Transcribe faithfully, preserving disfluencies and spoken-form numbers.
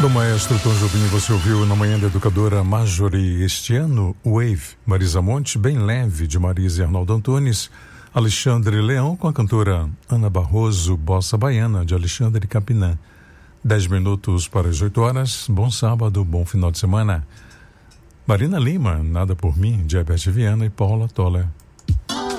Do maestro Tom Jobim, você ouviu na manhã da educadora Marjorie este ano, Wave, Marisa Monte, Bem Leve, de Marisa e Arnaldo Antunes, Alexandre Leão com a cantora Ana Barroso, Bossa Baiana, de Alexandre Capinã. Dez minutos para as oito horas, bom sábado, bom final de semana. Marina Lima, Nada por Mim, de Herbert Viana e Paula Toller.